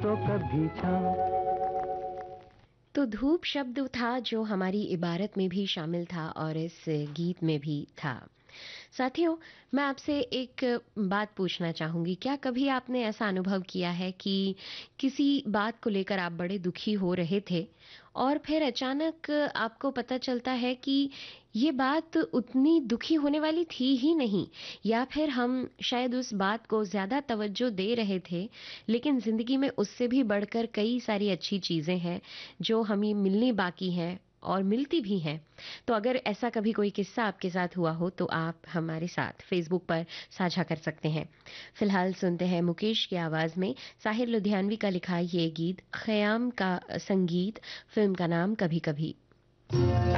तो कभी छाँव। तो धूप शब्द था जो हमारी इबारत में भी शामिल था और इस गीत में भी था। साथियों, मैं आपसे एक बात पूछना चाहूँगी, क्या कभी आपने ऐसा अनुभव किया है कि किसी बात को लेकर आप बड़े दुखी हो रहे थे और फिर अचानक आपको पता चलता है कि ये बात उतनी दुखी होने वाली थी ही नहीं, या फिर हम शायद उस बात को ज़्यादा तवज्जो दे रहे थे, लेकिन ज़िंदगी में उससे भी बढ़कर कई सारी अच्छी चीज़ें हैं जो हमें मिलनी बाकी हैं और मिलती भी हैं। तो अगर ऐसा कभी कोई किस्सा आपके साथ हुआ हो तो आप हमारे साथ फेसबुक पर साझा कर सकते हैं। फिलहाल सुनते हैं मुकेश की आवाज में साहिर लुधियानवी का लिखा ये गीत, खयाम का संगीत, फिल्म का नाम कभी कभी।